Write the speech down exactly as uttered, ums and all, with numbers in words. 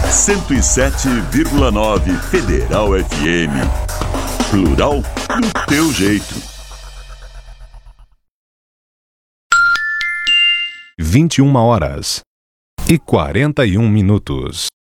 cento e sete vírgula nove Federal F M. Plural do teu jeito. vinte e uma horas e quarenta e um minutos.